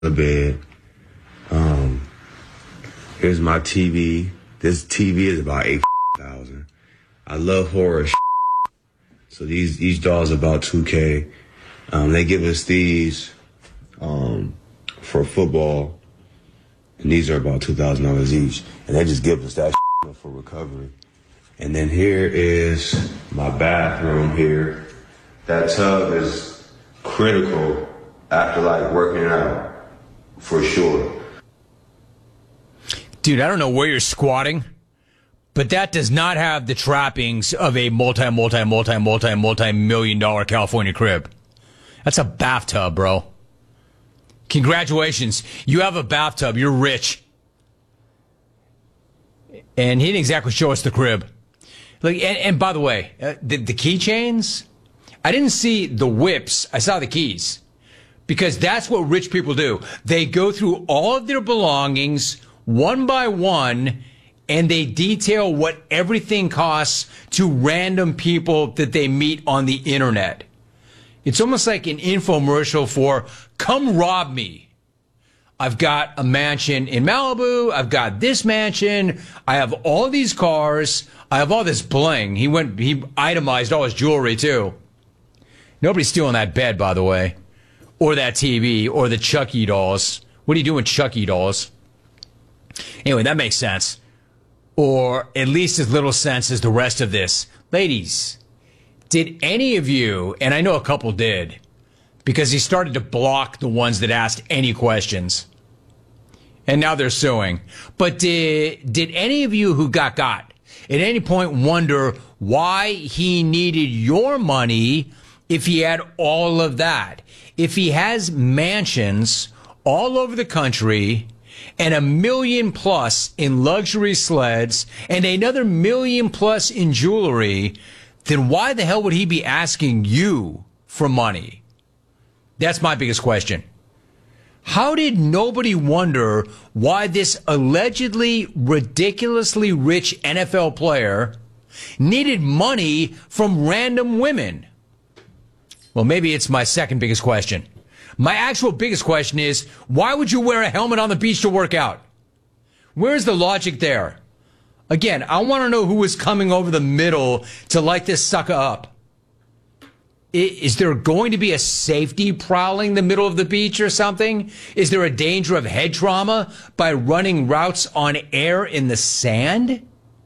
the bed. Um, Here's my TV. This TV is about 8,000. I love horror. So these dolls are about 2K. They give us these for football, and these are about $2,000 each. And they just give us that for recovery. And then here is my bathroom here. That tub is critical after like working out, for sure. Dude, I don't know where you're squatting, but that does not have the trappings of a multi-million dollar California crib. That's a bathtub, bro. Congratulations. You have a bathtub. You're rich. And he didn't exactly show us the crib. Like, and by the way, the keychains, I didn't see the whips. I saw the keys. Because that's what rich people do. They go through all of their belongings one by one, and they detail what everything costs to random people that they meet on the internet. It's almost like an infomercial for, come rob me. I've got a mansion in Malibu. I've got this mansion. I have all these cars. I have all this bling. He itemized all his jewelry too. Nobody's stealing that bed, by the way, or that TV, or the Chucky dolls. What are you doing, Chucky dolls? Anyway, that makes sense. Or at least as little sense as the rest of this. Ladies, did any of you, and I know a couple did, because he started to block the ones that asked any questions. And now they're suing. But did any of you who got at any point wonder why he needed your money if he had all of that? If he has mansions all over the country and $1 million plus in luxury sleds and another $1 million plus in jewelry, then why the hell would he be asking you for money? That's my biggest question. How did nobody wonder why this allegedly ridiculously rich NFL player needed money from random women? Well, maybe it's my second biggest question. My actual biggest question is, why would you wear a helmet on the beach to work out? Where's the logic there? Again, I want to know who was coming over the middle to light this sucker up. Is there going to be a safety prowling the middle of the beach or something? Is there a danger of head trauma by running routes on air in the sand?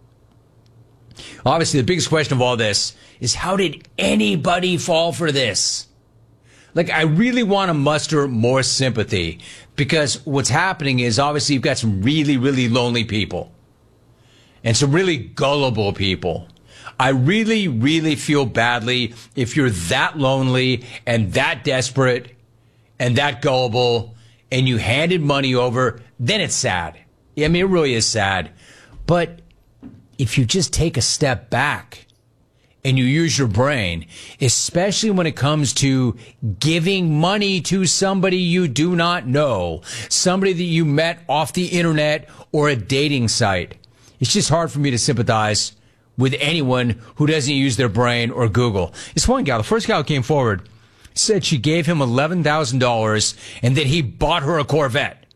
Obviously, the biggest question of all this is, how did anybody fall for this? Like, I really want to muster more sympathy, because what's happening is, obviously, you've got some really, really lonely people and some really gullible people. I really, really feel badly if you're that lonely and that desperate and that gullible and you handed money over, then it's sad. I mean, it really is sad. But if you just take a step back and you use your brain, especially when it comes to giving money to somebody you do not know, somebody that you met off the internet or a dating site, it's just hard for me to sympathize with anyone who doesn't use their brain or Google. This one gal, the first gal who came forward, said she gave him $11,000 and that he bought her a Corvette.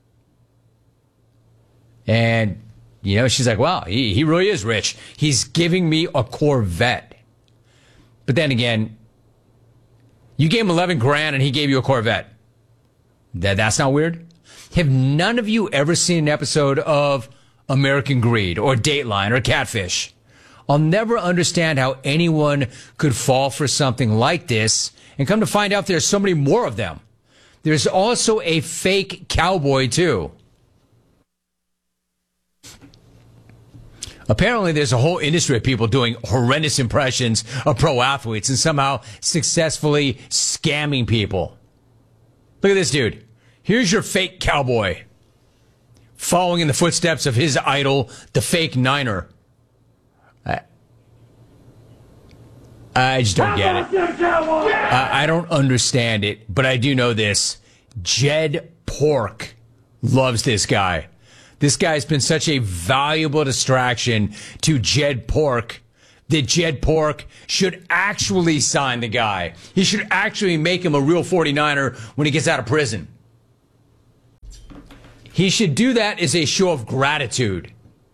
And, you know, she's like, wow, he really is rich. He's giving me a Corvette. But then again, you gave him 11 grand and he gave you a Corvette. That's not weird? Have none of you ever seen an episode of American Greed or Dateline or Catfish? I'll never understand how anyone could fall for something like this, and come to find out there's so many more of them. There's also a fake cowboy, too. Apparently, there's a whole industry of people doing horrendous impressions of pro athletes and somehow successfully scamming people. Look at this dude. Here's your fake cowboy, following in the footsteps of his idol, the fake Niner. I just don't get it. I don't understand it, but I do know this. Jed Pork loves this guy. This guy's been such a valuable distraction to Jed Pork that Jed Pork should actually sign the guy. He should actually make him a real 49er when he gets out of prison. He should do that as a show of gratitude.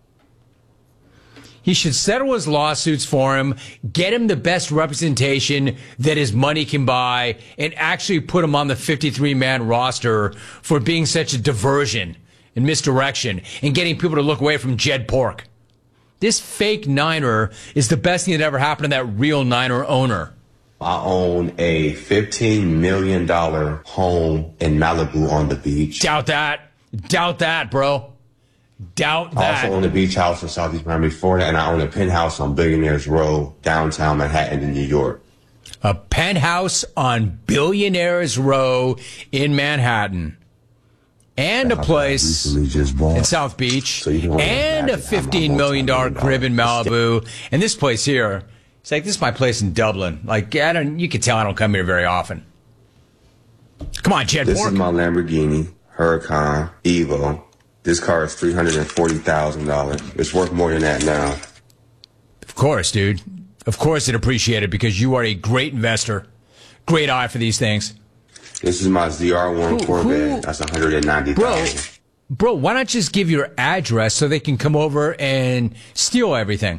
He should settle his lawsuits for him, get him the best representation that his money can buy, and actually put him on the 53-man roster for being such a diversion and misdirection and getting people to look away from Jed Pork. This fake Niner is the best thing that ever happened to that real Niner owner. I own a $15 million home in Malibu on the beach. Doubt that. Doubt that, bro. Doubt that. I also own a beach house in Southeast Miami, Florida, and I own a penthouse on Billionaires Row, downtown Manhattan in New York. A penthouse on Billionaires Row in Manhattan. And a place in South Beach. And a $15 million crib in Malibu. And this place here, it's like, this is my place in Dublin. Like, you can tell I don't come here very often. Come on, Jed Pork. This is my Lamborghini Huracan Evo. This car is $340,000. It's worth more than that now. Of course, dude. Of course it appreciated because you are a great investor. Great eye for these things. This is my ZR1 Corvette. That's $190,000. Bro, why not just give your address so they can come over and steal everything?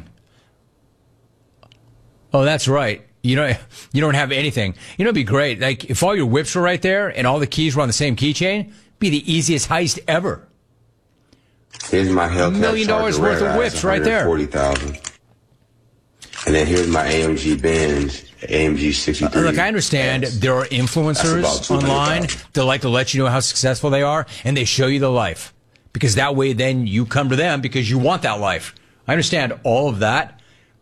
Oh, that's right. You don't have anything. You know, it'd be great. Like, if all your whips were right there and all the keys were on the same keychain, it'd be the easiest heist ever. Here's my Hellcat $1 million worth of whips right there. $140,000. And then here's my AMG Benz, AMG 63. Look, I understand there are influencers online that like to let you know how successful they are, and they show you the life. Because that way then you come to them because you want that life. I understand all of that.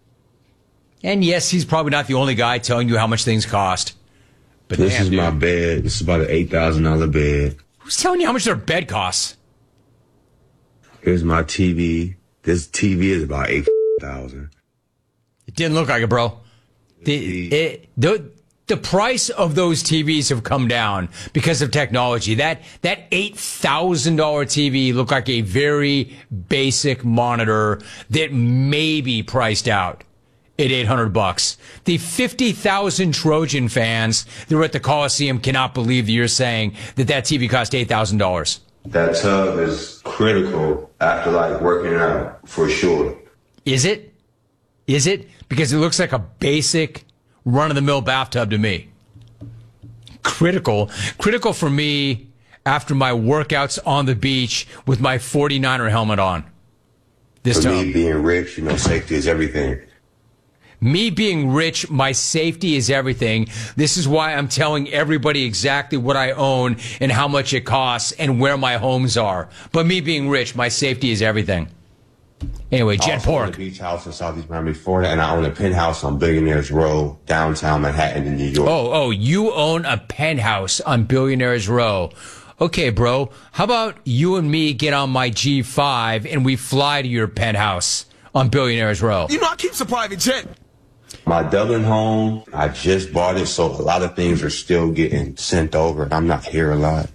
And yes, he's probably not the only guy telling you how much things cost. But this is my bed. This is about an $8,000 bed. Who's telling you how much their bed costs? Here's my TV. This TV is about $8,000. It didn't look like it, bro. The price of those TVs have come down because of technology. That $8,000 TV looked like a very basic monitor that may be priced out at $800. The 50,000 Trojan fans that were at the Coliseum cannot believe that you're saying that TV cost $8,000. That tub is critical after working out, for sure. Is it? Is it? Because it looks like a basic run-of-the-mill bathtub to me. Critical for me after my workouts on the beach with my 49er helmet on. This For time. me being rich, safety is everything. Me being rich, my safety is everything. This is why I'm telling everybody exactly what I own and how much it costs and where my homes are. But me being rich, my safety is everything. Anyway, Jed Pork. I own a beach house in Southeast Miami, Florida, and I own a penthouse on Billionaires Row, downtown Manhattan in New York. Oh, you own a penthouse on Billionaires Row. Okay, bro, how about you and me get on my G5 and we fly to your penthouse on Billionaires Row? I keep a private jet. My Dublin home, I just bought it, so a lot of things are still getting sent over. I'm not here a lot.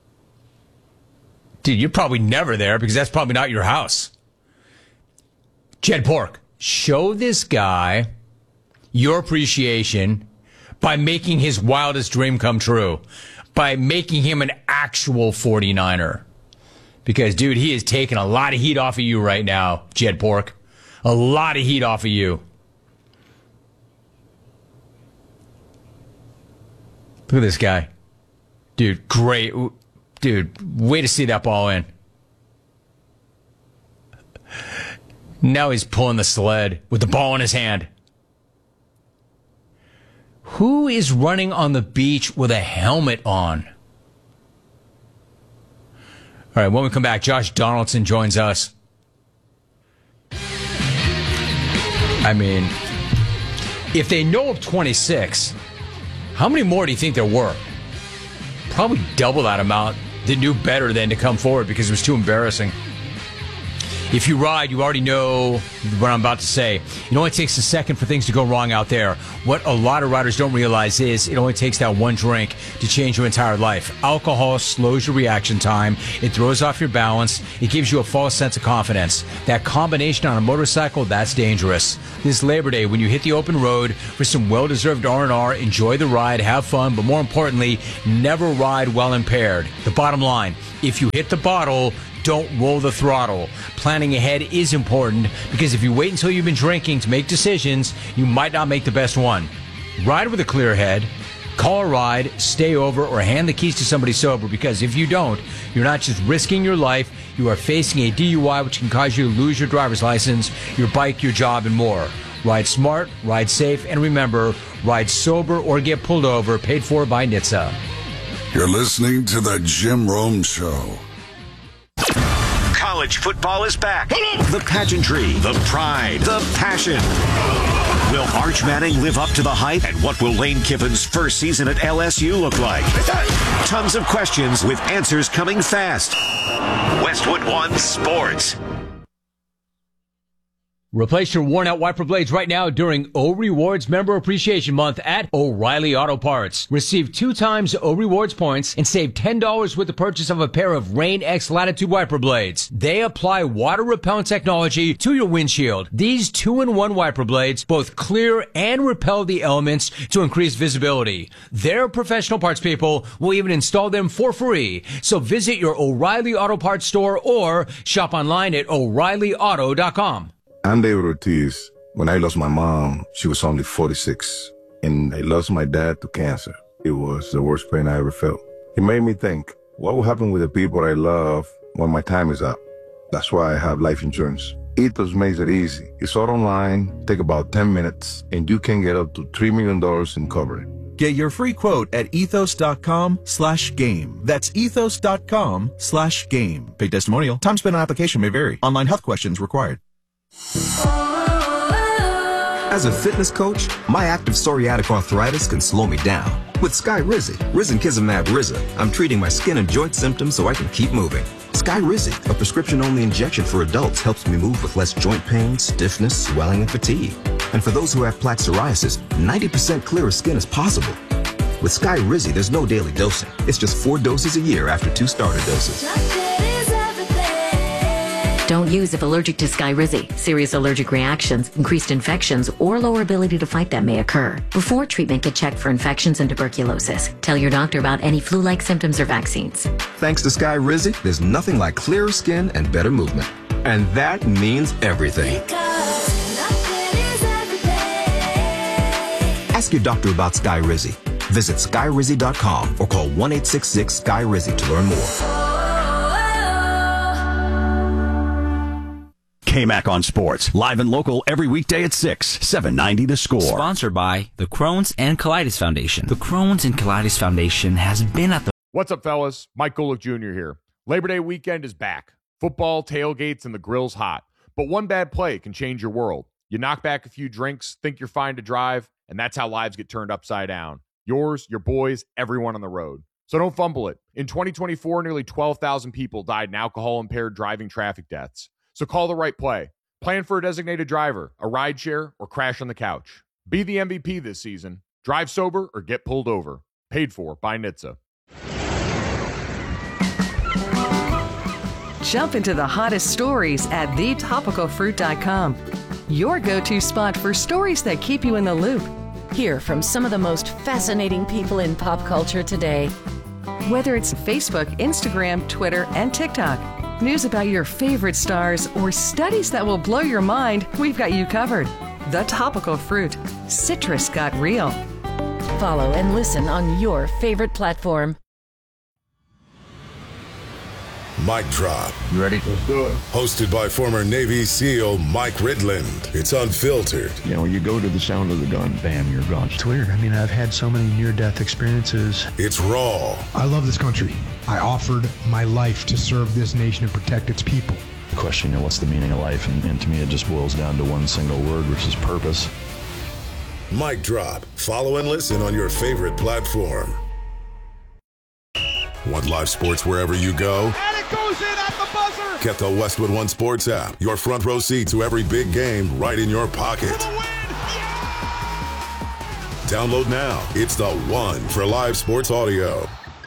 Dude, you're probably never there because that's probably not your house. Jed Pork, show this guy your appreciation by making his wildest dream come true, by making him an actual 49er. Because, dude, he is taking a lot of heat off of you right now, Jed Pork. A lot of heat off of you. Look at this guy. Dude, great. Dude, way to see that ball in. Now he's pulling the sled with the ball in his hand. Who is running on the beach with a helmet on? All right, when we come back, Josh Donaldson joins us. I mean, if they know of 26, how many more do you think there were? Probably double that amount that knew better than to come forward because it was too embarrassing. If you ride, you already know what I'm about to say. It only takes a second for things to go wrong out there. What a lot of riders don't realize is it only takes that one drink to change your entire life. Alcohol slows your reaction time. It throws off your balance. It gives you a false sense of confidence. That combination on a motorcycle, that's dangerous. This Labor Day, when you hit the open road for some well-deserved R&R, enjoy the ride, have fun, but more importantly, never ride while impaired. The bottom line, if you hit the bottle, don't roll the throttle. Planning ahead is important because if you wait until you've been drinking to make decisions, you might not make the best one. Ride with a clear head. Call a ride, stay over, or hand the keys to somebody sober because if you don't, you're not just risking your life, you are facing a DUI which can cause you to lose your driver's license, your bike, your job, and more. Ride smart, ride safe, and remember, ride sober or get pulled over, paid for by NHTSA. You're listening to The Jim Rome Show. College football is back. The pageantry, the pride, the passion. Will Arch Manning live up to the hype? And what will Lane Kiffin's first season at LSU look like? Tons of questions with answers coming fast. Westwood One Sports. Replace your worn-out wiper blades right now during O Rewards Member Appreciation Month at O'Reilly Auto Parts. Receive 2 times O Rewards points and save $10 with the purchase of a pair of Rain X Latitude wiper blades. They apply water-repellent technology to your windshield. These 2-in-1 wiper blades both clear and repel the elements to increase visibility. Their professional parts people will even install them for free. So visit your O'Reilly Auto Parts store or shop online at O'ReillyAuto.com. I'm David Ortiz. When I lost my mom, she was only 46, and I lost my dad to cancer. It was the worst pain I ever felt. It made me think, what will happen with the people I love when my time is up? That's why I have life insurance. Ethos makes it easy. It's all online, take about 10 minutes, and you can get up to $3 million in coverage. Get your free quote at ethos.com/game. That's ethos.com/game. Paid testimonial. Time spent on application may vary. Online health questions required. As a fitness coach, my active psoriatic arthritis can slow me down. With Skyrizi, Risankizumab Riza, I'm treating my skin and joint symptoms so I can keep moving. Skyrizi, a prescription-only injection for adults, helps me move with less joint pain, stiffness, swelling, and fatigue. And for those who have plaque psoriasis, 90% clearer skin is possible. With Skyrizi, there's no daily dosing. It's just 4 doses a year after 2 starter doses. Don't use if allergic to Skyrizi. Serious allergic reactions, increased infections, or lower ability to fight them may occur. Before treatment, get checked for infections and tuberculosis. Tell your doctor about any flu-like symptoms or vaccines. Thanks to Skyrizi, there's nothing like clearer skin and better movement. And that means everything. Ask your doctor about Skyrizi. Visit Skyrizi.com or call 1-866-SKY-RIZI to learn more. KMAC on Sports, live and local every weekday at 6, 790 The Score. Sponsored by the Crohn's and Colitis Foundation. The Crohn's and Colitis Foundation has been at the... What's up, fellas? Mike Golick Jr. here. Labor Day weekend is back. Football, tailgates, and the grill's hot. But one bad play can change your world. You knock back a few drinks, think you're fine to drive, and that's how lives get turned upside down. Yours, your boys, everyone on the road. So don't fumble it. In 2024, nearly 12,000 people died in alcohol-impaired driving traffic deaths. So call the right play. Plan for a designated driver, a rideshare, or crash on the couch. Be the MVP this season. Drive sober or get pulled over. Paid for by NHTSA. Jump into the hottest stories at thetopicalfruit.com. Your go-to spot for stories that keep you in the loop. Hear from some of the most fascinating people in pop culture today. Whether it's Facebook, Instagram, Twitter, and TikTok. News about your favorite stars or studies that will blow your mind, we've got you covered. The Topical Fruit. Citrus got real. Follow and listen on your favorite platform. Mic Drop. You ready? Let's do it. Hosted by former Navy SEAL Mike Ridland. It's unfiltered. You know, you go to the sound of the gun, bam, you're gone. It's weird. I mean, I've had so many near-death experiences. It's raw. I love this country. I offered my life to serve this nation and protect its people. The question, you know, what's the meaning of life? And to me, it just boils down to one single word, which is purpose. Mic Drop. Follow and listen on your favorite platform. Want live sports wherever you go? And it goes in at the buzzer. Get the Westwood One Sports app, your front row seat to every big game right in your pocket. Download now. It's the one for live sports audio.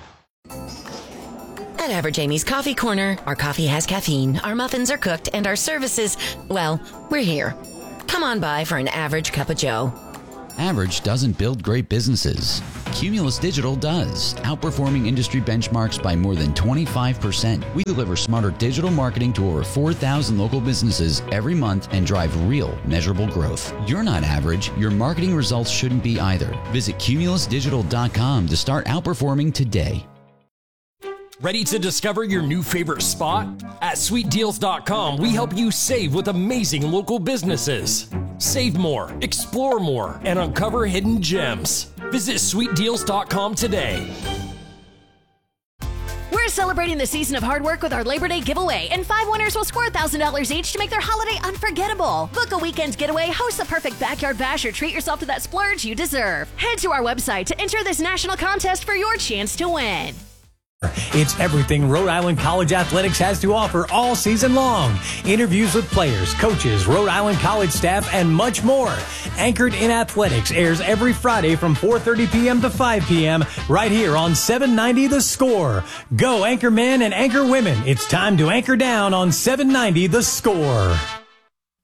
At Average Amy's Coffee Corner, our coffee has caffeine, our muffins are cooked, and our services, well, we're here. Come on by for an average cup of joe. Average doesn't build great businesses. Cumulus Digital does, outperforming industry benchmarks by more than 25%. We deliver smarter digital marketing to over 4,000 local businesses every month and drive real, measurable growth. You're not average. Your marketing results shouldn't be either. Visit cumulusdigital.com to start outperforming today. Ready to discover your new favorite spot? At sweetdeals.com, we help you save with amazing local businesses. Save more, explore more, and uncover hidden gems. Visit sweetdeals.com today. We're celebrating the season of hard work with our Labor Day giveaway, and 5 winners will score $1,000 each to make their holiday unforgettable. Book a weekend getaway, host the perfect backyard bash, or treat yourself to that splurge you deserve. Head to our website to enter this national contest for your chance to win. It's everything Rhode Island College Athletics has to offer all season long. Interviews with players, coaches, Rhode Island College staff, and much more. Anchored in Athletics airs every Friday from 4:30 p.m. to 5 p.m. right here on 790 The Score. Go Anchor Men and Anchor Women. It's time to anchor down on 790 The Score.